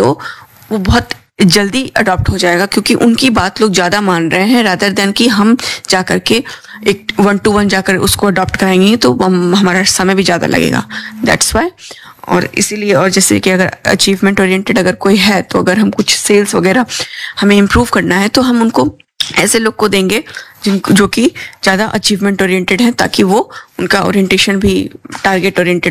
तो वो बहुत जल्दी अडॉप्ट हो जाएगा, क्योंकि उनकी बात लोग ज़्यादा मान रहे हैं रादर देन कि हम जा कर के एक 1-to-1 जाकर उसको अडॉप्ट कराएंगे, तो हमारा समय भी ज़्यादा लगेगा। That's why. और इसीलिए, और जैसे कि अगर अचीवमेंट ओरिएंटेड अगर कोई है, तो अगर हम कुछ सेल्स वगैरह हमें इम्प्रूव करना है, तो हम उनको ऐसे लोग को देंगे जिनको जो कि ज़्यादा अचीवमेंट ओरिएंटेड हैं, ताकि वो उनका ओरिएंटेशन भी टारगेट ओरिएंटेड